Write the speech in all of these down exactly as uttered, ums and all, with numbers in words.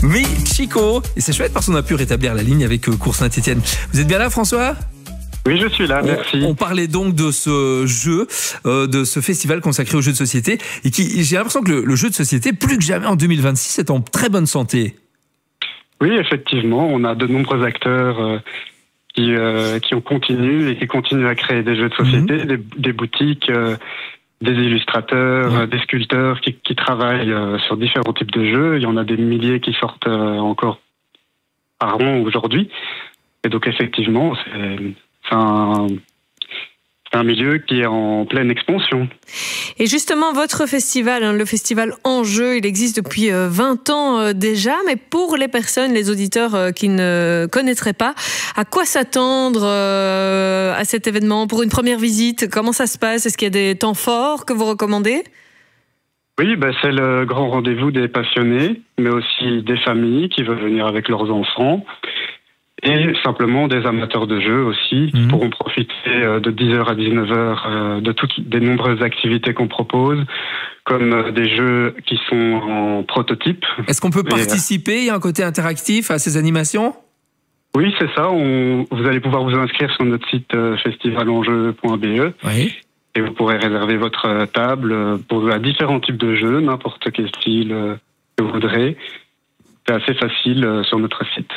Oui, Chico. Et c'est chouette parce qu'on a pu rétablir la ligne avec Cours Saint-Étienne. Vous êtes bien là, François ? Oui, je suis là, merci. On, on parlait donc de ce jeu, euh, de ce festival consacré aux jeux de société. Et qui, j'ai l'impression que le, le jeu de société, plus que jamais en deux mille vingt-six, est en très bonne santé. Oui, effectivement, on a de nombreux acteurs euh, qui, euh, qui ont continué et qui continuent à créer des jeux de société, mmh. des, des boutiques, euh, des illustrateurs, mmh. euh, des sculpteurs qui, qui travaillent euh, sur différents types de jeux. Il y en a des milliers qui sortent euh, encore par an aujourd'hui. Et donc, effectivement, c'est... C'est un, c'est un milieu qui est en pleine expansion. Et justement, votre festival, hein, le festival Enjeu, il existe depuis vingt ans euh, déjà, mais pour les personnes, les auditeurs euh, qui ne connaîtraient pas, à quoi s'attendre euh, à cet événement pour une première visite? Comment ça se passe? Est-ce qu'il y a des temps forts que vous recommandez? Oui, ben c'est le grand rendez-vous des passionnés, mais aussi des familles qui veulent venir avec leurs enfants. Et simplement des amateurs de jeux aussi, qui mmh. pourront profiter de dix heures à dix-neuf heures de toutes des nombreuses activités qu'on propose, comme des jeux qui sont en prototype. Est-ce qu'on peut participer? Il y a un côté interactif à ces animations? Oui, c'est ça. On, vous allez pouvoir vous inscrire sur notre site festival enjeu point b e. Oui. Et vous pourrez réserver votre table pour à différents types de jeux, n'importe quel style que vous voudrez. C'est assez facile sur notre site.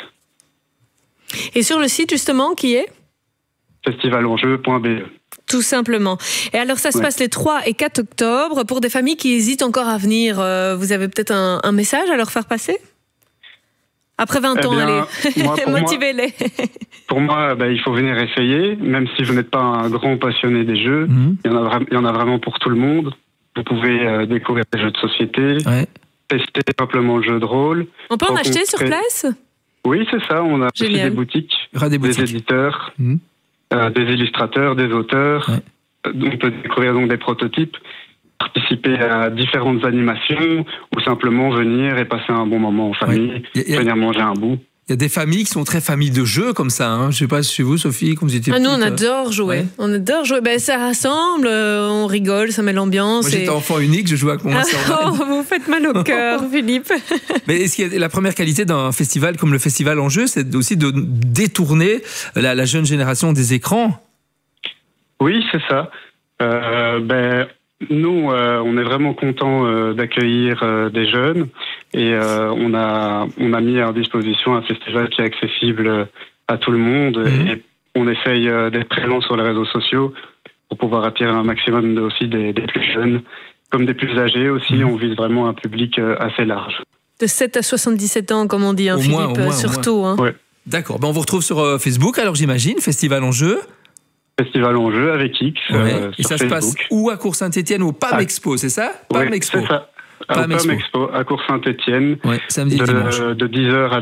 Et sur le site, justement, qui est festival enjeu point b e. Tout simplement. Et alors, ça se ouais. passe les trois et quatre octobre. Pour des familles qui hésitent encore à venir, euh, vous avez peut-être un, un message à leur faire passer? Après vingt eh ans, bien, allez, motivez-les. Pour moi, bah, il faut venir essayer, même si vous n'êtes pas un grand passionné des jeux. Mmh. Il, y en a, il y en a vraiment pour tout le monde. Vous pouvez euh, découvrir des jeux de société, ouais. tester simplement le jeu de rôle. On peut en acheter sur place? Oui, c'est ça. On a aussi des boutiques, des, boutiques. des éditeurs, mmh. euh, des illustrateurs, des auteurs. Ouais. On peut découvrir donc des prototypes, participer à différentes animations ou simplement venir et passer un bon moment en famille, ouais. a, venir manger un bout. Il y a des familles qui sont très familles de jeux comme ça. Hein. Je ne sais pas chez vous, Sophie, comme vous étiez ah, petite. Nous, on adore jouer. Ouais. On adore jouer. Ben, ça rassemble, on rigole, ça met l'ambiance. Moi, j'étais et... enfant unique, je jouais avec mon master. Oh, vous faites mal au cœur, Philippe. Mais est-ce qu'il y a la première qualité d'un festival comme le Festival Enjeu, c'est aussi de détourner la, la jeune génération des écrans? Oui, c'est ça. Euh, ben... Nous, euh, on est vraiment contents euh, d'accueillir euh, des jeunes et euh, on a on a mis à disposition un festival qui est accessible à tout le monde mmh. et on essaye euh, d'être présent sur les réseaux sociaux pour pouvoir attirer un maximum de, aussi des, des plus jeunes comme des plus âgés aussi. Mmh. On vise vraiment un public euh, assez large. De sept à soixante-dix-sept ans, comme on dit, hein, Philippe, moins, moins, surtout. Hein. Ouais. D'accord. Ben on vous retrouve sur euh, Facebook, alors j'imagine, Festival Enjeu. Festival Enjeu avec X. Ouais. Euh, et ça Facebook. se passe où à Cours Saint-Étienne? Au P A M Expo, c'est ça? P A M Oui, Expo. c'est ça. P A M Expo à Cours Saint-Étienne. Ouais, samedi de, et dimanche. De dix heures à